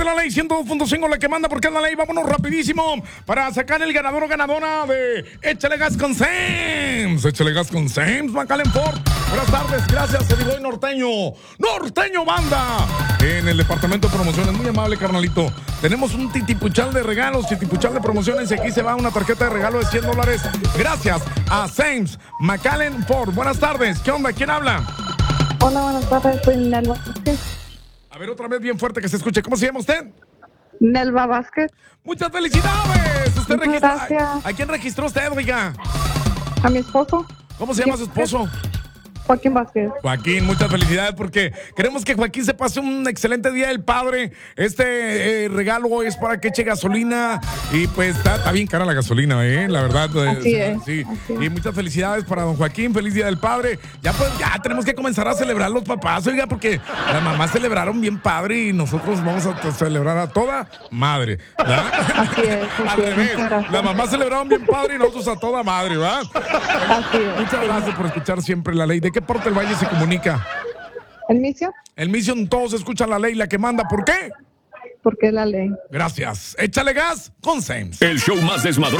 de la ley 102.5, la que manda porque es la ley. Vámonos rapidísimo para sacar el ganador o ganadora de Échale Gas con Sams. Échale Gas con Sams, McAllen Ford. Buenas tardes, gracias, Edigoy Norteño. Norteño Banda. En el departamento de promociones, muy amable, carnalito. Tenemos un titipuchal de regalos, titipuchal de promociones. Y aquí se va una tarjeta de regalo de $100. Gracias a Sams, McAllen Ford. Buenas tardes, ¿qué onda? ¿Quién habla? Hola, buenas tardes, soy Nelva Vázquez. A ver, otra vez bien fuerte que se escuche. ¿Cómo se llama usted? Nelva Vázquez. ¡Muchas felicidades! Usted Muchas gracias. ¿A quién registró usted, oiga? A mi esposo, ¿Cómo se llama su esposo? Joaquín Vázquez. Joaquín, muchas felicidades porque queremos que Joaquín se pase un excelente día del padre. Este regalo es para que eche gasolina y pues está bien cara la gasolina, la verdad. Así es. Sí. Así es. Y muchas felicidades para don Joaquín, feliz día del padre. Ya tenemos que comenzar a celebrar los papás, oiga, porque las mamás celebraron bien padre y nosotros vamos a celebrar a toda madre, ¿verdad? Así es. Al revés, las mamás celebraron bien padre y nosotros a toda madre, ¿verdad? Así es. Muchas gracias por escuchar siempre la ley. ¿De qué parte del valle se comunica? ¿El Mission? El Mission, todos escuchan la ley, la que manda. ¿Por qué? Porque es la ley. Gracias. Échale gas con Sams. El show más desmadroso